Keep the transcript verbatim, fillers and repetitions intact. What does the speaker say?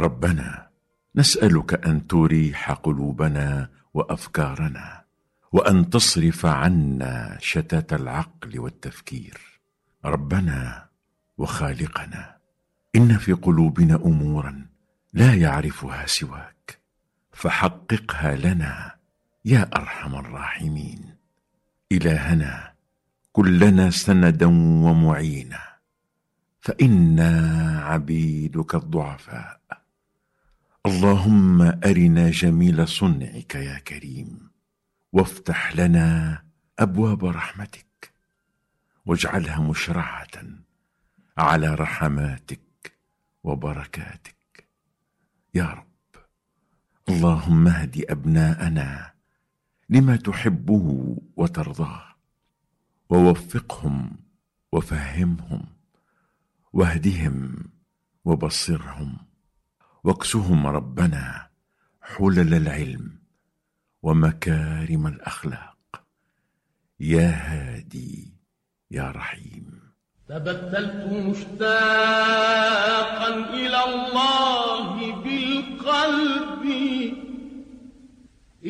ربنا نسألك أن تريح قلوبنا وأفكارنا، وأن تصرف عنا شتات العقل والتفكير. ربنا وخالقنا، إن في قلوبنا أمورا لا يعرفها سواك، فحققها لنا يا أرحم الراحمين. إلهنا، كن لنا سندا ومعينا، فإنا عبيدك الضعفاء. اللهم أرنا جميل صنعك يا كريم، وافتح لنا أبواب رحمتك، واجعلها مشرعة على رحماتك وبركاتك يا رب. اللهم اهد أبناءنا لما تحبه وترضاه، ووفقهم وفهمهم، واهدهم وبصرهم، واكسهم ربنا حلل العلم ومكارم الأخلاق يا هادي يا رحيم. تبتلت مشتاقا